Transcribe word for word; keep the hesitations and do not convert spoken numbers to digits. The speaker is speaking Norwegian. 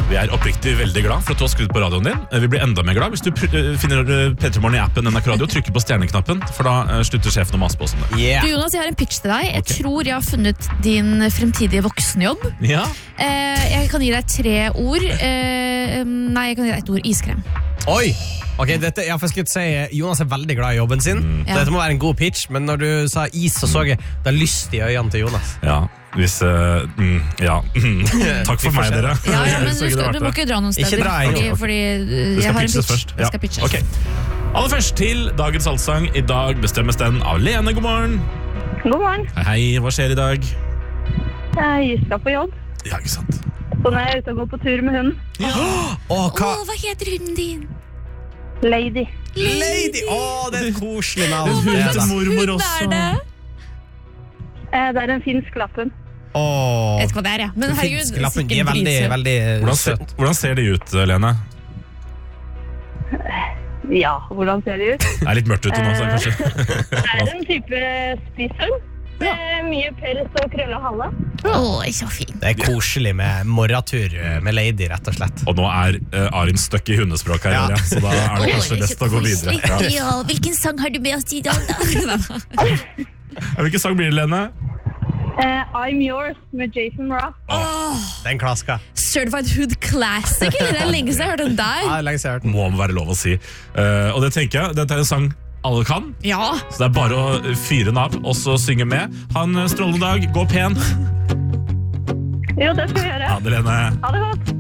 Vi er oppriktig veldig glad for at du har skrudd på radioen din. Vi blir enda mer glad hvis du finner P tre Morgen i appen N R K Radio og trykker på stjerneknappen, for da slutter sjefen å mase på oss om det. Yeah. Du, Jonas, jeg har en pitch til deg. Jeg Ok. tror jeg har funnet din fremtidige voksenjobb. Ja. Eh, jeg kan gi deg tre ord. Eh, nei, jeg kan gi deg ett ord. Iskrem. Oi! Ok, dette, jeg får skulle si Jonas er veldig glad i jobben sin. Så Ja. dette må være en god pitch, men når du sa is, så så jeg det er lyst i øynene til Jonas. Ja, hvis uh, mm, Ja, takk for meg, dere. Ja, ja, men Så du, ikke det skal, vært du må det. ikke dra noen steder. Ikke dra inn. fordi, fordi uh, Det jeg skal har en pitches pitch. først. Det skal pitches. Ok. Aller først til dagens allsang. I dag bestemmes den av Lene. God morgen. God morgen. Hei, hei, hva skjer i dag? Jeg skal på jobb, Ja, ikke sant. så nå er jeg ute og går på tur med hunden. Åh, hva? Åh, hva heter hunden din? Lady. Lady! Åh, det er et koselig navn. Hun Det er til det. mormor Hund også. er det? Eh, Det er en finsk lapphund. Åh, Jeg vet ikke hva det er, ja. Men herregud, finsk lappen, de er sikkert veldig, dritsøt. veldig Hvordan ser, søt. hvordan ser de ut, Lene? Ja, hvordan ser de ut? Det er litt mørkt ute nå, så kanskje. Det er en type spisshund. Med mye pels og krølla hale. Åh, så fint. Det er koselig med morgentur med Lady, rett og slett. Og nå er uh, Arin stuck i hundespråk her, Ja. ja. Så da er det kanskje best å gå videre. Ja. Ja, hvilken sang har du med oss i dag, da? Hvilken sang blir det, Lene? Eh, I'm Yours med Jason Mraz. Den klaska. Certified Hood Classic, eller? Det er lenge siden jeg har hørt den der. Ja, lenge siden jeg har hørt den. Må være lov å si. Uh, og det tenker jeg, dette er en sang alle kan, Ja. så det er bare å fyre den av og så synge med. Ha en strålende dag, gå pen. Jo, det skal vi gjøre. Ha det, Lene. Ha det godt.